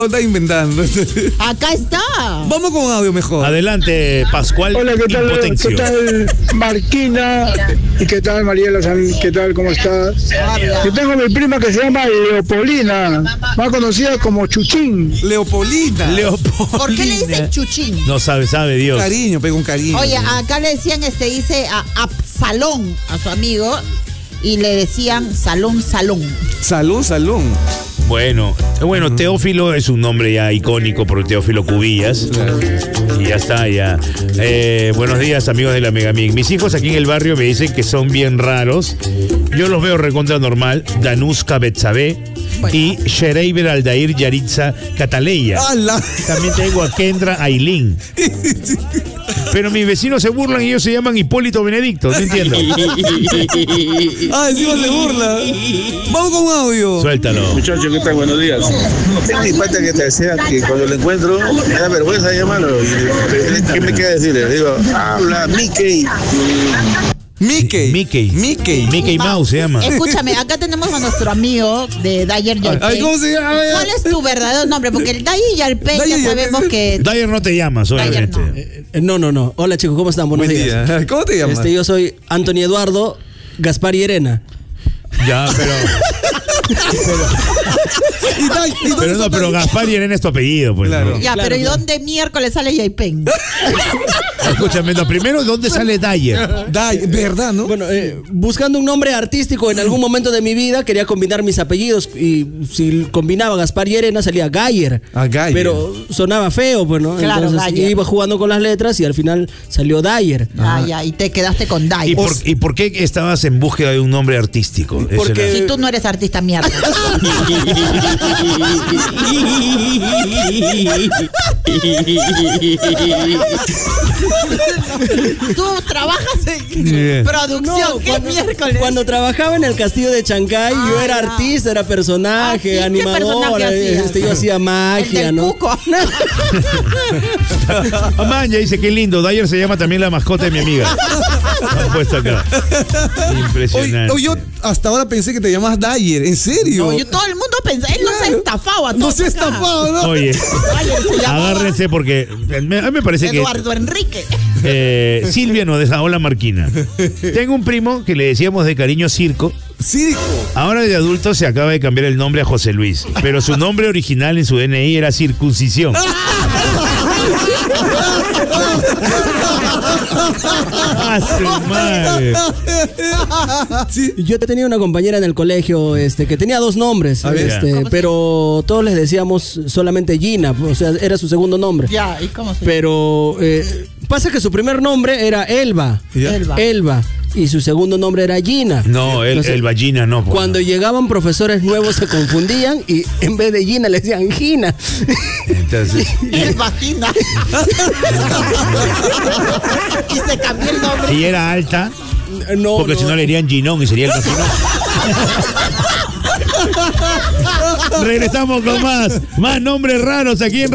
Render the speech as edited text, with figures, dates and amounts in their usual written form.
Está inventando. Acá está. Vamos con audio mejor. Adelante, Pascual. Hola, ¿qué tal? Impotencio. ¿Qué tal, Marquina? ¿Y qué tal, Mariela? ¿Qué tal? ¿Cómo estás? Yo tengo mi prima que se llama Leopolina, más conocida como Chuchín. Leopolina. ¿Por qué le dicen Chuchín? No sabe Dios. Cariño, pega un cariño. Oye, acá le decían, dice a Absalón, a su amigo, y le decían Salón. Salón. Bueno, Teófilo es un nombre ya icónico por Teófilo Cubillas. Claro. Y ya está, ya. Buenos días, amigos de la Megamig. Mis hijos aquí en el barrio me dicen que son bien raros. Yo los veo recontra normal. Danuska Betsabe y Shereiber Aldair Yaritza Cataleya. ¡Hala! También tengo a Kendra Ailín. Pero mis vecinos se burlan y ellos se llaman Hipólito Benedicto. No entiendo. Encima se burla. Vamos con audio. Suéltalo. Muchachos, ¿qué tal? Buenos días. Tengo mi pata que te decía que cuando lo encuentro me da vergüenza llamarlo. ¿Qué me queda decirle? Le digo, habla Mickey. Mickey Mouse se llama. Escúchame, acá tenemos a nuestro amigo de Dyer Yalpén. ¿Cómo se llama? ¿Cuál es tu verdadero nombre? Porque el Dyer Yalpén ya sabemos que... Dyer no te llamas, obviamente. No. Hola, chicos, ¿cómo están? Buenos días. ¿Cómo te llamas? Yo soy Antonio Eduardo Gaspar y Elena. Ya, pero Gaspar y Elena es tu apellido, pues. Claro. ¿no? Ya, pero ¿y dónde miércoles sale Yalpén? Escúchame, primero, ¿dónde sale Dyer? ¿Verdad, no? Bueno, buscando un nombre artístico en algún momento de mi vida, quería combinar mis apellidos. Y si combinaba Gaspar y Elena, salía Gayer. Gayer. Pero sonaba feo, pues, ¿no? Claro, entonces Gayer. iba jugando con las letras y al final salió Dyer. Ya, y te quedaste con Dyer. ¿Y por qué estabas en búsqueda de un nombre artístico? Porque- Si tú no eres artista, mierda. Tú trabajas en producción. ¿Qué miércoles? Cuando trabajaba en el castillo de Chancay, yo era artista, era personaje, ¿qué animador, personaje hacías? yo hacía magia, El del ¿no? Cuco. Amaya dice, qué lindo. Dyer se llama también la mascota de mi amiga. Lo han puesto acá. Impresionante. Yo hasta ahora pensé que te llamas Dyer. ¿En serio? No, todo el mundo pensó, él no se ha estafado a todos. No se ha acá. estafado, ¿no? Oye, Dyer se llamaba agárrense porque a mí me parece Eduardo Enrique. que Silvia nos deja. Hola, Marquina. Tengo un primo que le decíamos de cariño Circo. Circo. Ahora de adulto se acaba de cambiar el nombre a José Luis, pero su nombre original en su DNI era Circuncisión. ¡Ah, su madre! Sí. Yo tenía una compañera en el colegio que tenía dos nombres, pero todos les decíamos solamente Gina, o sea, era su segundo nombre. Ya, ¿y cómo se Pero pasa que su primer nombre era Elba. Ya. Elba. Y su segundo nombre era Gina. No, el vagina no. Pues, Cuando llegaban profesores nuevos se confundían y en vez de Gina le decían Gina. entonces, Es vagina. Y se cambió el nombre. y era alta, No, porque si no le dirían Ginón y sería el vagino. Regresamos con más nombres raros aquí en